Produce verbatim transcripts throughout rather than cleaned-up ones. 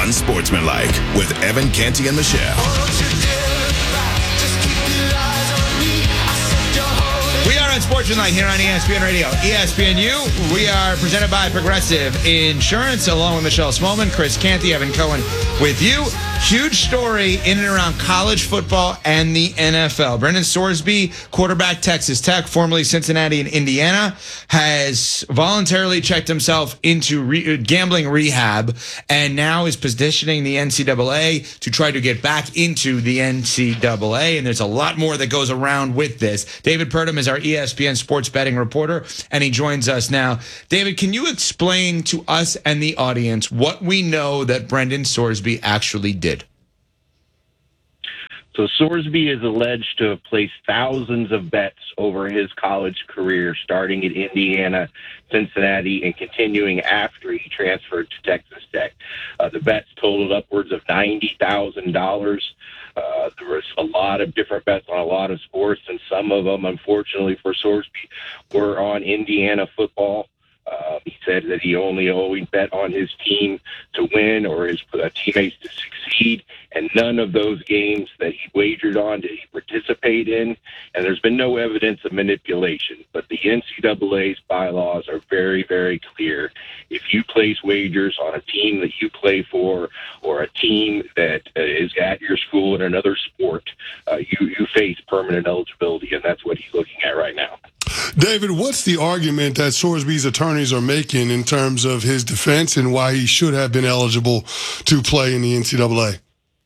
Unsportsmanlike with Evan Canty and Michelle. We are Unsportsmanlike here on E S P N Radio, E S P N U. We are presented by Progressive Insurance, along with Michelle Smallman, Chris Canty, Evan Cohen with you. Huge story in and around college football and the N F L. Brendan Sorsby, quarterback, Texas Tech, formerly Cincinnati and Indiana, has voluntarily checked himself into re- gambling rehab and now is positioning the N C double A to try to get back into the N C double A. And there's a lot more that goes around with this. David Purdom is our E S P N sports betting reporter, and he joins us now. David, can you explain to us and the audience what we know that Brendan Sorsby actually did? So Sorsby is alleged to have placed thousands of bets over his college career, starting at Indiana, Cincinnati, and continuing after he transferred to Texas Tech. Uh, the bets totaled upwards of ninety thousand dollars. Uh, there was a lot of different bets on a lot of sports, and some of them, unfortunately for Sorsby, were on Indiana football. Uh, he said that he only always bet on his team to win or his uh, teammates to succeed, and none of those games that he wagered on did he participate in, and there's been no evidence of manipulation. But the N C double A's bylaws are very, very clear. If you place wagers on a team that you play for or a team that uh, is at your school in another sport, uh, you, you face permanent eligibility, and that's what he's looking at right now. David, what's the argument that Sorsby's attorneys are making in terms of his defense and why he should have been eligible to play in the N C double A?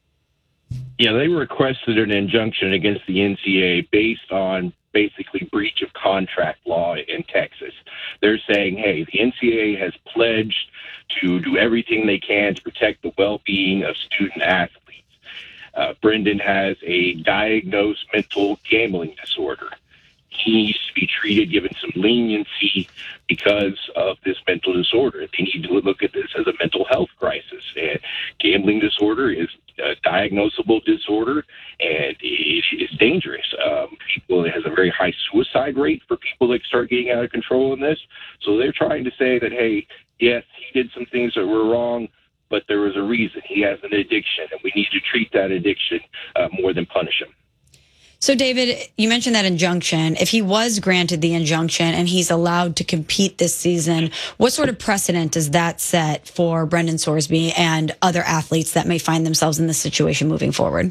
Yeah, they requested an injunction against the N C double A based on basically breach of contract law in Texas. They're saying, hey, the N C double A has pledged to do everything they can to protect the well-being of student athletes. Uh, Brendan has a diagnosed mental gambling disorder. He needs to be treated, given some leniency because of this mental disorder. They need to look at this as a mental health crisis. And gambling disorder is a diagnosable disorder, and it is dangerous. Um, people, it has a very high suicide rate for people that start getting out of control in this. So they're trying to say that, hey, yes, he did some things that were wrong, but there was a reason. He has an addiction, and we need to treat that addiction uh, more than punish him. So, David, you mentioned that injunction. If he was granted the injunction and he's allowed to compete this season, what sort of precedent does that set for Brendan Sorsby and other athletes that may find themselves in this situation moving forward?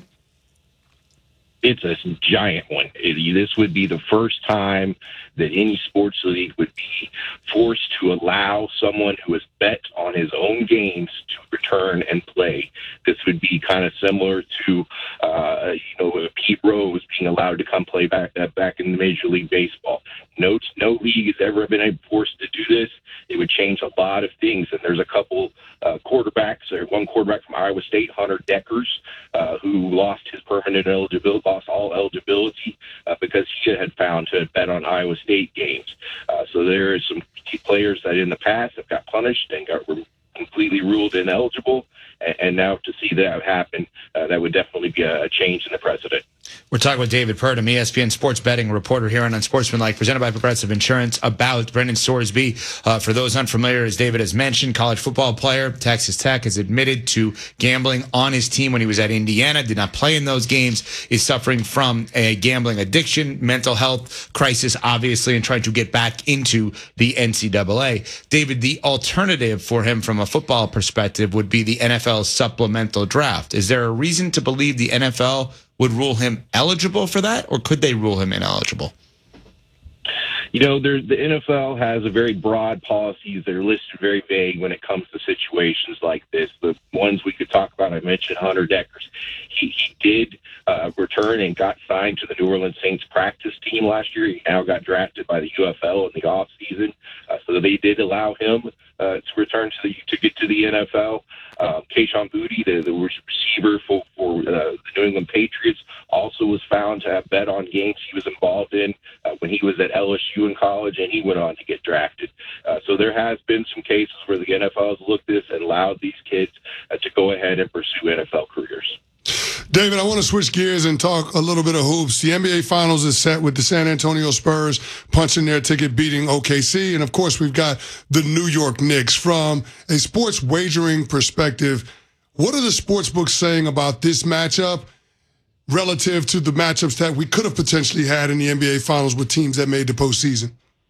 It's a giant one. It, this would be the first time that any sports league would be forced to allow someone who has bet on his own games to return and play. This would be kind of similar to, uh, you know, Pete Rose being allowed to come play back uh, back in Major League Baseball. No, no league has ever been forced to do this. It would change a lot of things. And there's a couple uh, quarterbacks, or one quarterback from Iowa State, Hunter Deckers, uh, who lost his permanent eligibility, lost all eligibility uh, because he had found to bet on Iowa State games. Uh, so there are some key players that in the past have got punished and got re- completely ruled ineligible. And, and now to see that happen, uh, that would definitely be a, a change in the precedent. We're talking with David Purdom, E S P N sports betting reporter here on Unsportsmanlike, presented by Progressive Insurance, about Brendan Sorsby. Uh, for those unfamiliar, as David has mentioned, college football player, Texas Tech, has admitted to gambling on his team when he was at Indiana, did not play in those games, is suffering from a gambling addiction, mental health crisis, obviously, and trying to get back into the N C double A. David, the alternative for him from a football perspective would be the N F L's supplemental draft. Is there a reason to believe the N F L would rule him eligible for that, or could they rule him ineligible? You know, there's, the N F L has a very broad policies that are listed very vague when it comes to situations like this. The ones we could talk about, I mentioned Hunter Deckers. He, he did uh, return and got signed to the New Orleans Saints practice team last year. He now got drafted by the U F L in the offseason. Uh, so they did allow him uh, to return to the, to get to the N F L. Uh, Kayshon Boutte, the, the receiver for, for uh, the New England Patriots, also was found to have bet on games he was involved in uh, when he was at L S U in college, and he went on to get drafted. Uh, so there has been some cases where the N F L has looked at this and allowed these kids uh, to go ahead and pursue N F L careers. David, I want to switch gears and talk a little bit of hoops. The N B A Finals is set with the San Antonio Spurs punching their ticket, beating O K C. And, of course, we've got the New York Knicks. From a sports wagering perspective, What are the sports books saying about this matchup relative to the matchups that we could have potentially had in the N B A Finals with teams that made the postseason?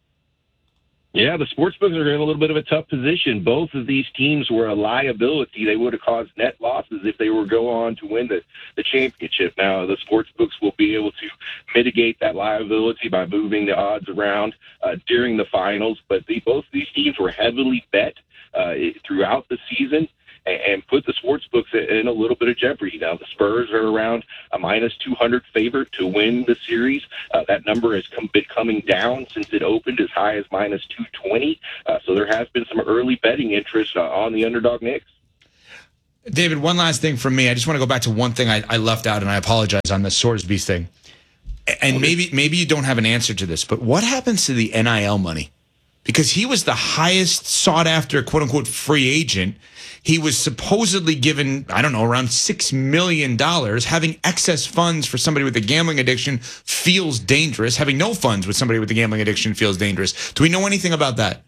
Yeah, the sports books are in a little bit of a tough position. Both of these teams were a liability. They would have caused net losses if they were to go on to win the, the championship. Now, the sports books will be able to mitigate that liability by moving the odds around uh, during the finals. But the, both of these teams were heavily bet uh, throughout the season and put the sports books in a little bit of jeopardy. Now, the Spurs are around a minus two hundred favorite to win the series. Uh, that number has come, been coming down since it opened as high as minus two twenty. Uh, so there has been some early betting interest uh, on the underdog Knicks. David, one last thing from me. I just want to go back to one thing I, I left out, and I apologize on the Sorsby thing. And maybe maybe you don't have an answer to this, but what happens to the N I L money? Because he was the highest sought-after, quote-unquote, free agent. He was supposedly given, I don't know, around six million dollars. Having excess funds for somebody with a gambling addiction feels dangerous. Having no funds with somebody with a gambling addiction feels dangerous. Do we know anything about that?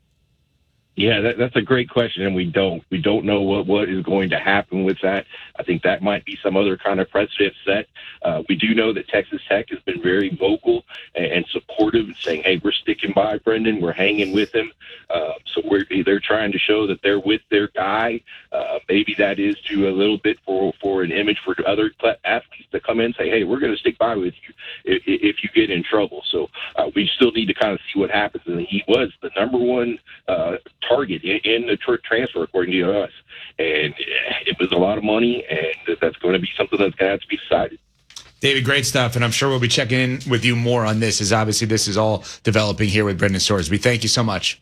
Yeah, that, that's a great question, and we don't. We don't know what, what is going to happen with that. I think that might be some other kind of precedent set. Uh, we do know that Texas Tech has been very vocal and, and supportive and saying, hey, we're sticking by Brendan. We're hanging with him. Uh, so we're, they're trying to show that they're with their guy. Uh, maybe that is to a little bit for, for an image for other athletes to come in and say, hey, we're going to stick by with you if, if you get in trouble. So uh, we still need to kind of see what happens. And he was the number one uh, target in, in the tr- transfer, according to us. And it was a lot of money, and that's going to be something that's going to have to be decided. David, great stuff, and I'm sure we'll be checking in with you more on this, as obviously this is all developing here with Brendan Sorsby. Thank you so much.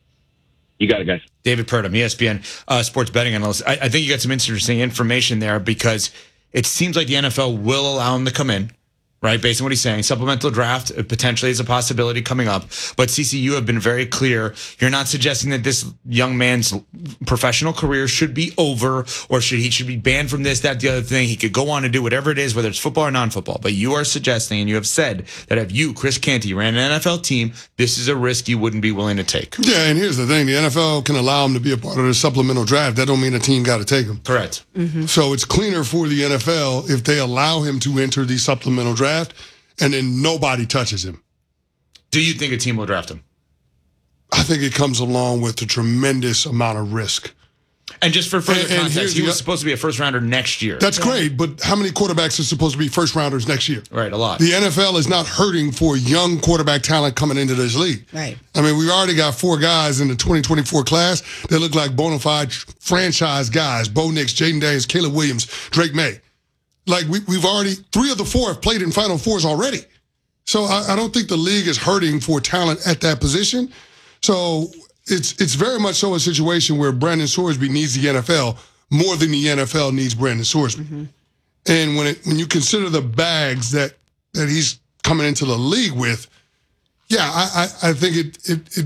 You got it, guys. David Purdom, E S P N uh, sports betting analyst. I, I think you got some interesting information there, because it seems like the N F L will allow him to come in, right? Based on what he's saying, supplemental draft potentially is a possibility coming up. But C C, you have been very clear. You're not suggesting that this young man's professional career should be over, or should he should be banned from this, that, the other thing. He could go on and do whatever it is, whether it's football or non-football. But you are suggesting, and you have said, that if you, Chris Canty, ran an N F L team, this is a risk you wouldn't be willing to take. Yeah, and here's the thing: the N F L can allow him to be a part of the supplemental draft. That don't mean a team got to take him. Correct. Mm-hmm. So it's cleaner for the N F L if they allow him to enter the supplemental draft, and then nobody touches him. Do you think a team will draft him? I think it comes along with a tremendous amount of risk. And just for further And- and context, here's he the- was supposed to be a first rounder next year. That's great, but how many quarterbacks are supposed to be first rounders next year? Right, a lot. The N F L is not hurting for young quarterback talent coming into this league. Right. I mean, we've already got four guys in the twenty twenty-four class that look like bona fide franchise guys: Bo Nix, Jaden Daniels, Caleb Williams, Drake May. Like, we, we've already, three of the four have played in Final Fours already. So I, I don't think the league is hurting for talent at that position. So it's it's very much so a situation where Brandon Sorsby needs the N F L more than the N F L needs Brandon Sorsby. Mm-hmm. And when it when you consider the bags that that he's coming into the league with, yeah, I I, I think it it, it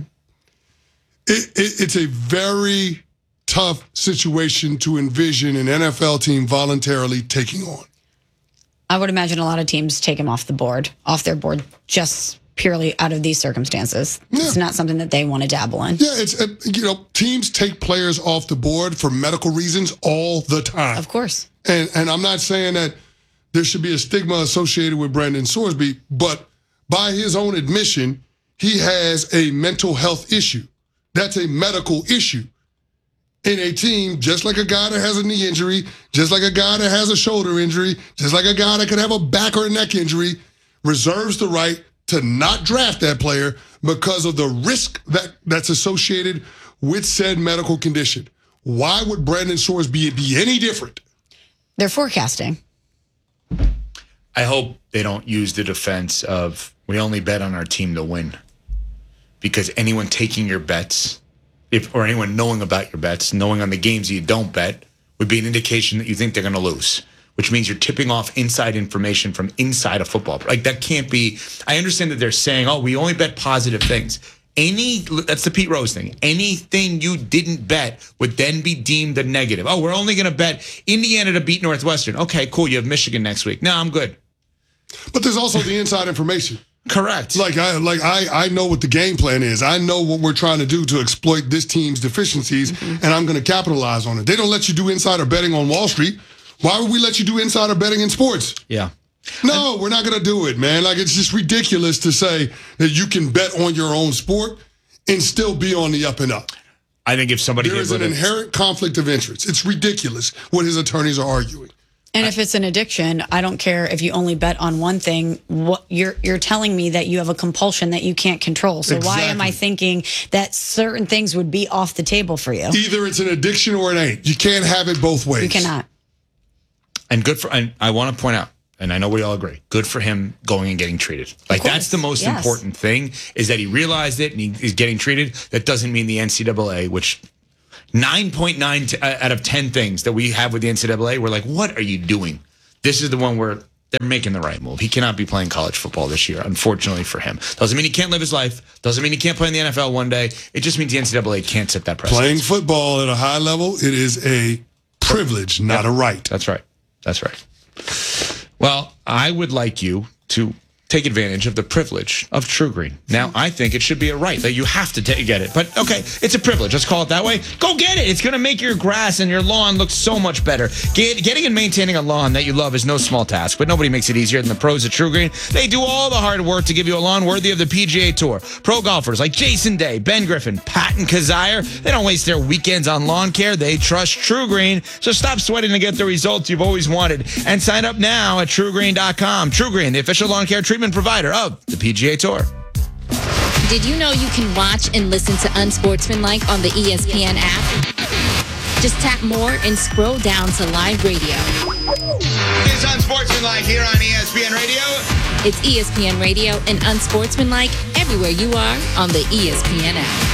it it it's a very tough situation to envision an N F L team voluntarily taking on. I would imagine a lot of teams take him off the board, off their board, just purely out of these circumstances. Yeah. It's not something that they want to dabble in. Yeah, it's uh, you know, teams take players off the board for medical reasons all the time. Of course. And and I'm not saying that there should be a stigma associated with Brandon Sorsby, but by his own admission, he has a mental health issue. That's a medical issue. In a team, just like a guy that has a knee injury, just like a guy that has a shoulder injury, just like a guy that could have a back or a neck injury, reserves the right to not draft that player because of the risk that, that's associated with said medical condition. Why would Brandon Sorsby be any different? They're forecasting. I hope they don't use the defense of, we only bet on our team to win. Because anyone taking your bets, if or anyone knowing about your bets, knowing on the games you don't bet, would be an indication that you think they're going to lose, which means you're tipping off inside information from inside a football. Like, that can't be. I understand that they're saying, oh, we only bet positive things. Any, that's the Pete Rose thing. Anything you didn't bet would then be deemed a negative. Oh, we're only going to bet Indiana to beat Northwestern. Okay, cool. You have Michigan next week. No, I'm good. But there's also the inside information. Correct. Like I like I I know what the game plan is. I know what we're trying to do to exploit this team's deficiencies, mm-hmm. and I'm going to capitalize on it. They don't let you do insider betting on Wall Street. Why would we let you do insider betting in sports? Yeah. No, we're not going to do it, man. Like, it's just ridiculous to say that you can bet on your own sport and still be on the up and up. I think if somebody there is an inherent conflict of interest. It's ridiculous what his attorneys are arguing. And if it's an addiction, I don't care if you only bet on one thing. What you're you're telling me that you have a compulsion that you can't control. So Exactly. why am I thinking that certain things would be off the table for you? Either it's an addiction or it ain't. You can't have it both ways. You cannot. And good for, and I want to point out, and I know we all agree, good for him going and getting treated. Like, that's the most yes. important thing, is that he realized it and he is getting treated. That doesn't mean the N C double A, which nine point nine t- out of ten things that we have with the N C double A, we're like, what are you doing? This is the one where they're making the right move. He cannot be playing college football this year, unfortunately for him. Doesn't mean he can't live his life. Doesn't mean he can't play in the N F L one day. It just means the N C double A can't set that precedent. Playing football at a high level, it is a privilege, not yeah. a right. That's right. That's right. Well, I would like you to take advantage of the privilege of True Green. Now, I think it should be a right that you have to t- get it. But, okay, it's a privilege. Let's call it that way. Go get it. It's going to make your grass and your lawn look so much better. Get, getting and maintaining a lawn that you love is no small task, but nobody makes it easier than the pros at True Green. They do all the hard work to give you a lawn worthy of the P G A Tour. Pro golfers like Jason Day, Ben Griffin, Patton Kazire, they don't waste their weekends on lawn care. They trust True Green. So stop sweating to get the results you've always wanted and sign up now at true green dot com. True Green, the official lawn care treatment provider of the P G A Tour. Did you know you can watch and listen to Unsportsmanlike on the E S P N app? Just tap more and scroll down to live radio. It's Unsportsmanlike here on E S P N Radio. It's E S P N Radio and Unsportsmanlike everywhere you are on the E S P N app.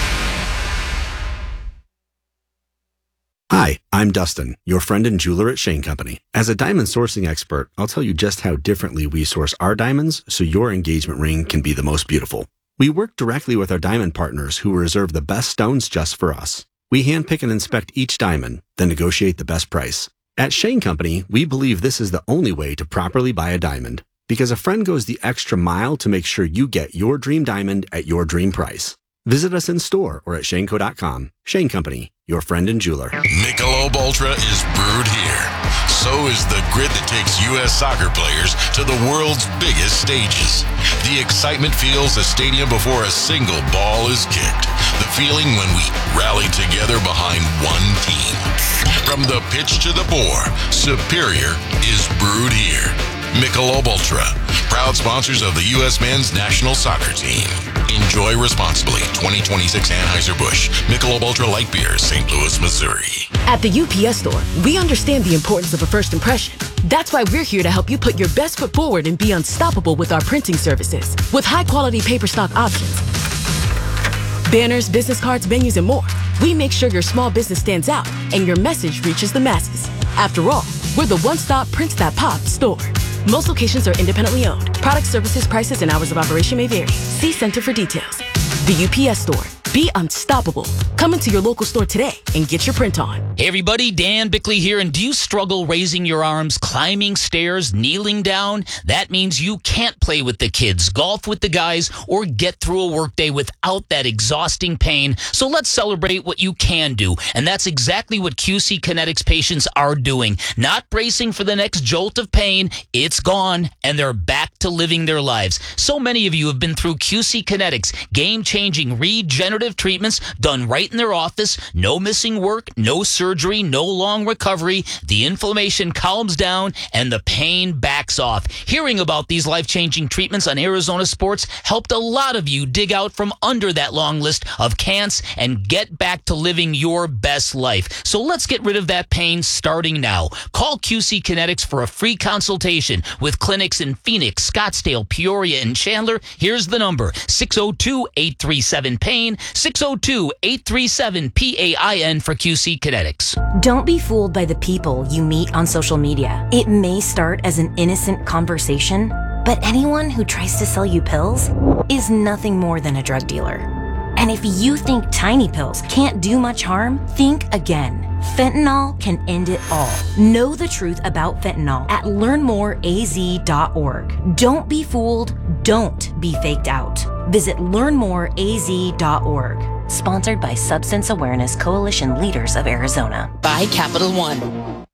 Hi, I'm Dustin, your friend and jeweler at Shane Company. As a diamond sourcing expert, I'll tell you just how differently we source our diamonds so your engagement ring can be the most beautiful. We work directly with our diamond partners who reserve the best stones just for us. We handpick and inspect each diamond, then negotiate the best price. At Shane Company, we believe this is the only way to properly buy a diamond, because a friend goes the extra mile to make sure you get your dream diamond at your dream price. Visit us in store or at shane co dot com. Shane Company, your friend and jeweler. Michelob Ultra is brewed here. So is the grit that takes U S soccer players to the world's biggest stages. The excitement fills a stadium before a single ball is kicked. The feeling when we rally together behind one team. From the pitch to the bore, Superior is brewed here. Michelob Ultra, proud sponsors of the U S men's national soccer team. Enjoy responsibly. twenty twenty-six Anheuser-Busch. Michelob Ultra Light Beer, Saint Louis, Missouri. At the U P S Store, we understand the importance of a first impression. That's why we're here to help you put your best foot forward and be unstoppable with our printing services. With high-quality paper stock options, banners, business cards, menus, and more, we make sure your small business stands out and your message reaches the masses. After all, we're the one-stop Prints That Pop store. Most locations are independently owned. Product, services, prices, and hours of operation may vary. See Center for details. The U P S Store. Be unstoppable. Come into your local store today and get your print on. Hey everybody, Dan Bickley here, and do you struggle raising your arms, climbing stairs, kneeling down? That means you can't play with the kids, golf with the guys, or get through a workday without that exhausting pain. So let's celebrate what you can do, and that's exactly what Q C Kinetics patients are doing. Not bracing for the next jolt of pain, it's gone, and they're back to living their lives. So many of you have been through Q C Kinetics, game-changing regenerative treatments done right in their office, no missing work, no surgery, no long recovery. The inflammation calms down and the pain backs off. Hearing about these life-changing treatments on Arizona Sports helped a lot of you dig out from under that long list of can'ts and get back to living your best life. So let's get rid of that pain starting now. Call Q C Kinetics for a free consultation with clinics in Phoenix, Scottsdale, Peoria, and Chandler. Here's the number, six oh two, eight three seven, pain, six oh two, eight three seven, P A I N for Q C Kinetics. Don't be fooled by the people you meet on social media. It may start as an innocent conversation, but anyone who tries to sell you pills is nothing more than a drug dealer. And if you think tiny pills can't do much harm, think again. Fentanyl can end it all. Know the truth about fentanyl at learn more A Z dot org. Don't be fooled. Don't Don't be faked out. Visit learn more a z dot org. Sponsored by Substance Awareness Coalition Leaders of Arizona. By Capital One.